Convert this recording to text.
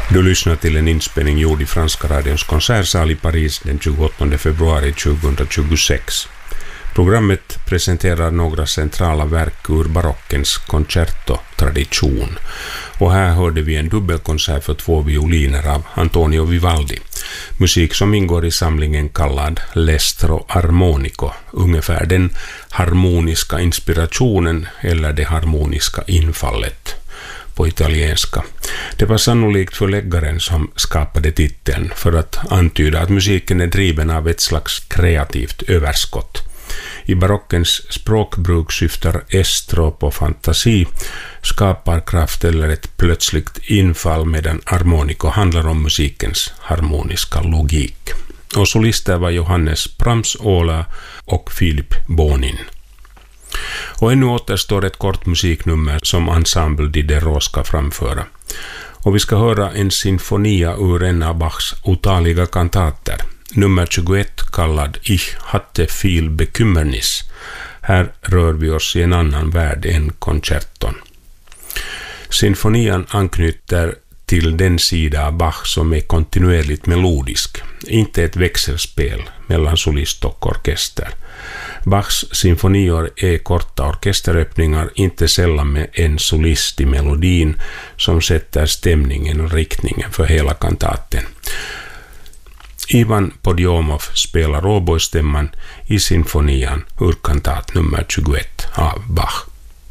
Du lyssnar till en inspelning gjord i Franska radions konsertsal i Paris den 28 februari 2026. Programmet presenterar några centrala verk ur barockens concerto-tradition. Och här hörde vi en dubbelkonsert för 2 violiner av Antonio Vivaldi. Musik som ingår i samlingen kallad L'Estro Armonico, ungefär den harmoniska inspirationen eller det harmoniska infallet på italienska. Det var sannolikt förläggaren som skapade titeln för att antyda att musiken är driven av ett slags kreativt överskott. I barockens språkbruk syftar estro på fantasi, skaparkraft eller ett plötsligt infall, medan armonico handlar om musikens harmoniska logik. Och solister var Johannes Brahms-Ola och Philipp Bonin. Och ännu återstår ett kort musiknummer som Ensemble Diderot ska framföra. Och vi ska höra en sinfonia ur en av Bachs otaliga kantater. Nummer 21 kallad Ich hatte viel Bekümmernis. Här rör vi oss i en annan värld än koncerton. Sinfonian anknyter till den sida av Bach som är kontinuerligt melodisk, inte ett växelspel mellan solist och orkester. Bachs symfonier är korta orkesteröppningar, inte sällan med en solist i melodin som sätter stämningen och riktningen för hela kantaten. Ivan Podiomov spelar oboestämman i symfonian ur kantat nummer 21 av Bach.